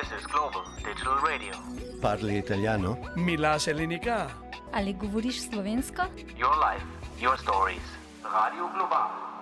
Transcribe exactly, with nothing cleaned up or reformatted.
This is Global Digital Radio. Parli italiano? Mila Selenika. Ali govoriš slovensko? Your life, your stories. Radio Global.